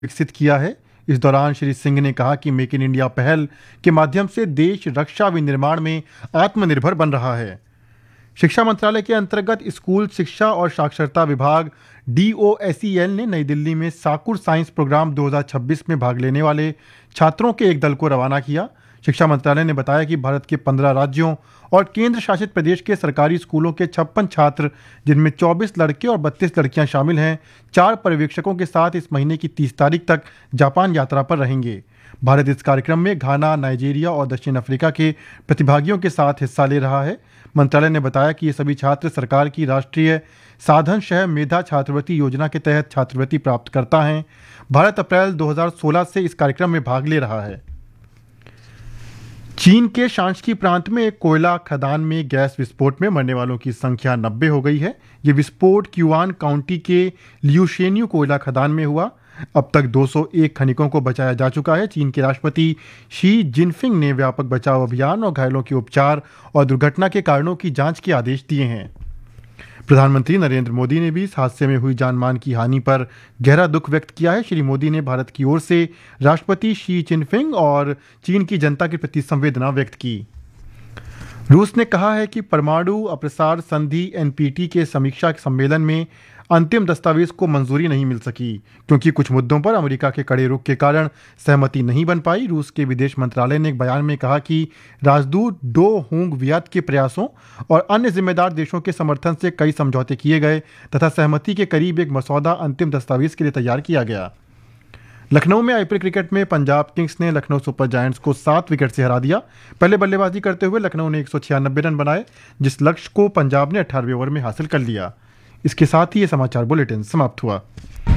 विकसित किया है। इस दौरान श्री सिंह ने कहा कि मेक इन इंडिया पहल के माध्यम से देश रक्षा विनिर्माण में आत्मनिर्भर बन रहा है। शिक्षा मंत्रालय के अंतर्गत स्कूल शिक्षा और साक्षरता विभाग DOSEL ने नई दिल्ली में साकुर साइंस प्रोग्राम 2026 में भाग लेने वाले छात्रों के एक दल को रवाना किया। शिक्षा मंत्रालय ने बताया कि भारत के 15 राज्यों और केंद्र शासित प्रदेश के सरकारी स्कूलों के 56 छात्र, जिनमें 24 लड़के और 32 लड़कियां शामिल हैं, 4 पर्यवेक्षकों के साथ इस महीने की 30 तारीख तक जापान यात्रा पर रहेंगे। भारत इस कार्यक्रम में घाना, नाइजीरिया और दक्षिण अफ्रीका के प्रतिभागियों के साथ हिस्सा ले रहा है। मंत्रालय ने बताया कि ये सभी छात्र सरकार की राष्ट्रीय साधन शह मेधा छात्रवृत्ति योजना के तहत छात्रवृत्ति प्राप्त करता है। भारत अप्रैल 2016 से इस कार्यक्रम में भाग ले रहा है। चीन के शांक्षी प्रांत में एक कोयला खदान में गैस विस्फोट में मरने वालों की संख्या 90 हो गई है। ये विस्फोट क्यूआन काउंटी के लियूशेन्यू कोयला खदान में हुआ। अब तक 201 खनिकों को बचाया जा चुका है। चीन के राष्ट्रपति शी जिनफिंग ने व्यापक बचाव अभियान और घायलों के उपचार और दुर्घटना के कारणों की जांच के आदेश दिए हैं। प्रधानमंत्री नरेंद्र मोदी ने भी इस हादसे में हुई जानमाल की हानि पर गहरा दुख व्यक्त किया है। श्री मोदी ने भारत की ओर से राष्ट्रपति शी जिनफिंग और चीन की जनता के प्रति संवेदना व्यक्त की। रूस ने कहा है कि परमाणु अप्रसार संधि NPT के समीक्षा सम्मेलन में अंतिम दस्तावेज को मंजूरी नहीं मिल सकी, क्योंकि कुछ मुद्दों पर अमेरिका के कड़े रुख के कारण सहमति नहीं बन पाई। रूस के विदेश मंत्रालय ने एक बयान में कहा कि राजदूत डो होंग वियात के प्रयासों और अन्य जिम्मेदार देशों के समर्थन से कई समझौते किए गए तथा सहमति के करीब एक मसौदा अंतिम दस्तावेज के लिए तैयार किया गया। लखनऊ में IPL क्रिकेट में पंजाब किंग्स ने लखनऊ सुपर जायंट्स को 7 विकेट से हरा दिया। पहले बल्लेबाजी करते हुए लखनऊ ने 196 रन बनाए, जिस लक्ष्य को पंजाब ने 18वें ओवर में हासिल कर लिया। इसके साथ ही ये समाचार बुलेटिन समाप्त हुआ।